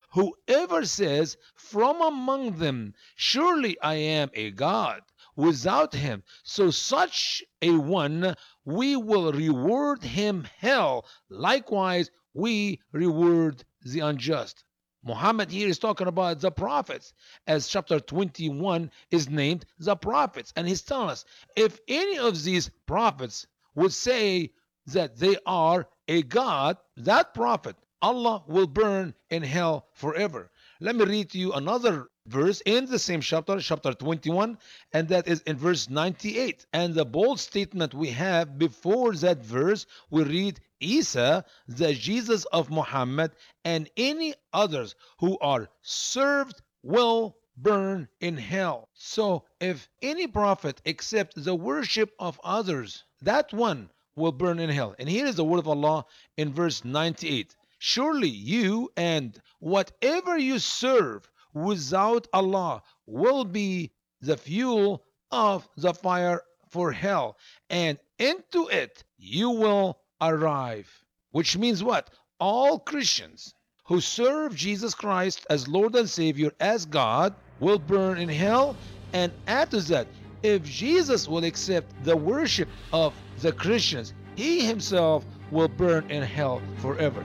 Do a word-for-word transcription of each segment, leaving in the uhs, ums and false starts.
Whoever says from among them, surely I am a God, without him, so such a one, we will reward him hell. Likewise, we reward the unjust. Muhammad here is talking about the prophets, as chapter twenty-one is named the prophets. And he's telling us if any of these prophets would say that they are a God, that prophet, Allah will burn in hell forever. Let me read to you another verse in the same chapter, chapter twenty-one, and that is in verse ninety-eight. And the bold statement we have before that verse, we read, Isa, the Jesus of Muhammad, and any others who are served will burn in hell. So if any prophet accepts the worship of others, that one will burn in hell. And here is the word of Allah in verse ninety-eight. Surely you and whatever you serve without Allah will be the fuel of the fire for hell, and into it you will arrive. Which means what? All Christians who serve Jesus Christ as Lord and Savior, as God, will burn in hell. And add to that, if Jesus will accept the worship of the Christians, he himself will burn in hell forever.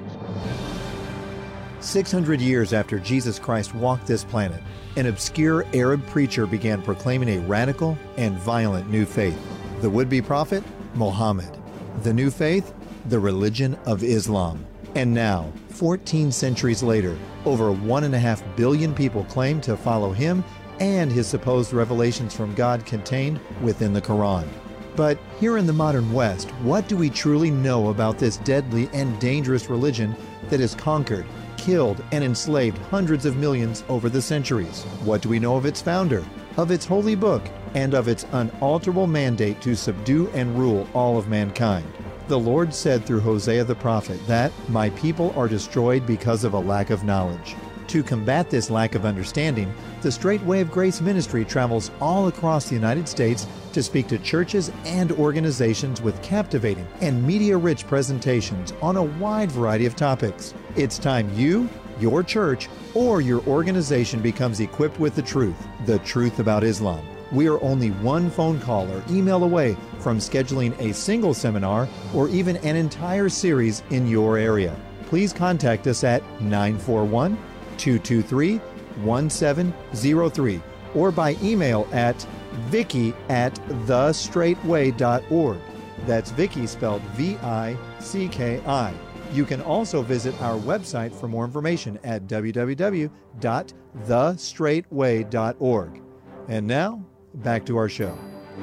six hundred years after Jesus Christ walked this planet, an obscure Arab preacher began proclaiming a radical and violent new faith. The would-be prophet, Muhammad. The new faith, the religion of Islam. And now, fourteen centuries later, over one and a half billion people claim to follow him and his supposed revelations from God contained within the Quran. But here in the modern West, what do we truly know about this deadly and dangerous religion that has conquered, killed, and enslaved hundreds of millions over the centuries? What do we know of its founder, of its holy book, and of its unalterable mandate to subdue and rule all of mankind? The Lord said through Hosea the prophet that, "My people are destroyed because of a lack of knowledge." To combat this lack of understanding, the Straight Way of Grace ministry travels all across the United States to speak to churches and organizations with captivating and media-rich presentations on a wide variety of topics. It's time you, your church, or your organization becomes equipped with the truth, the truth about Islam. We are only one phone call or email away from scheduling a single seminar or even an entire series in your area. Please contact us at nine four one, two two three, one seven zero three or by email at vicky at the straight way dot org. That's Vicky spelled V I C K I. You can also visit our website for more information at w w w dot the straight way dot org. And now, back to our show.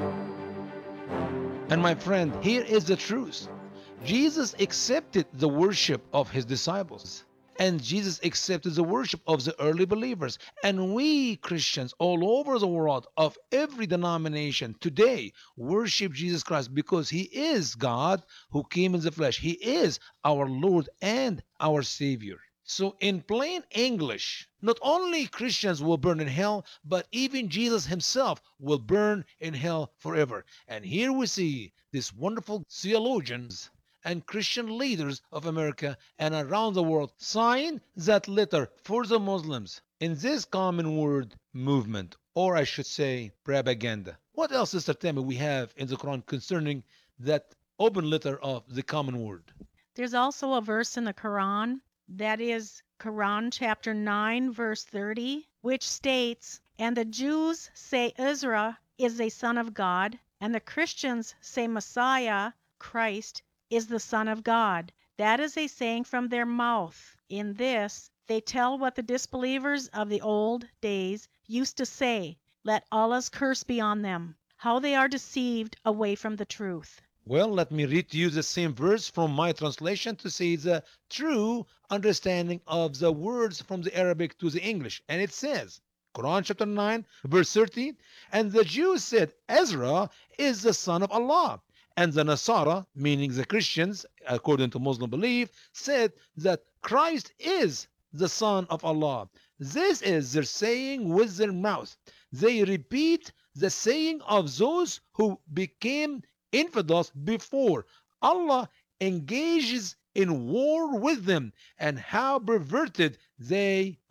And my friend, here is the truth. Jesus accepted the worship of his disciples. And Jesus accepted the worship of the early believers. And we Christians all over the world of every denomination today worship Jesus Christ because he is God who came in the flesh. He is our Lord and our Savior. So in plain English, not only Christians will burn in hell, but even Jesus himself will burn in hell forever. And here we see these wonderful theologians and Christian leaders of America and around the world sign that letter for the Muslims in this common word movement, or I should say propaganda. What else, Sister Tammy, we have in the Quran concerning that open letter of the common word? There's also a verse in the Quran, that is Quran chapter nine, verse thirty, which states, "And the Jews say Ezra is a son of God, and the Christians say Messiah, Christ, is the Son of God. That is a saying from their mouth. In this, they tell what the disbelievers of the old days used to say, let Allah's curse be on them. How they are deceived away from the truth." Well, let me read to you the same verse from my translation to see the true understanding of the words from the Arabic to the English. And it says, Quran chapter nine, verse thirty, "And the Jews said, Ezra is the son of Allah. And the Nasara," meaning the Christians, according to Muslim belief, "said that Christ is the Son of Allah." This is their saying with their mouth. They repeat the saying of those who became infidels before Allah engages in war with them, and how perverted they